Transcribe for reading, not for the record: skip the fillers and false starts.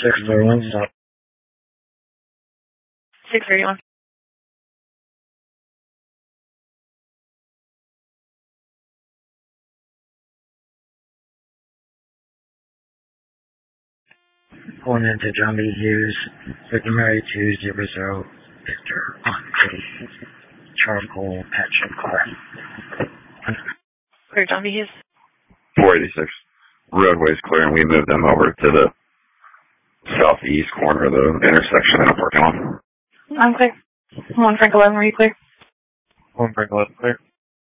631, stop. 631. Pulling into John B. Hughes, Victor Mary 200 Victor on the charcoal patch car. Clear, John B. Hughes. 486. Roadway's clear, and we moved them over to the southeast corner of the intersection in a parking lot. I'm clear. 1 Frank 11, are you clear? 1 Frank 11, clear.